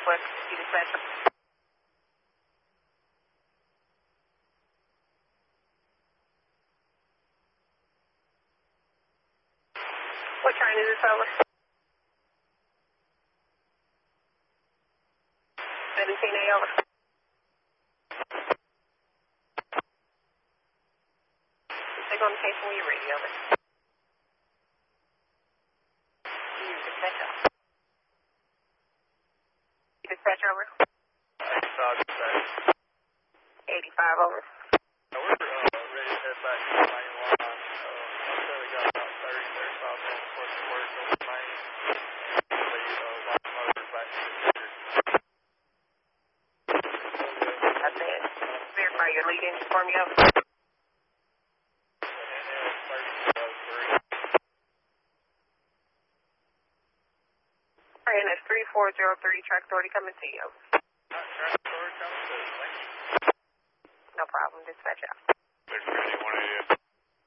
Southwest, you dispatch. What train is this over? 17A over. Take on the case when you're ready, over. You dispatch over. You dispatch over. 85 over. We're ready to head back to the main line. I'd say we got about 30-35 minutes worth of work on the main. The line motor back to the center. I said, verify your lead engine for me, over. NS 3403, track 30 coming to you. Track 30 coming to you. Thank you. No problem, dispatch out.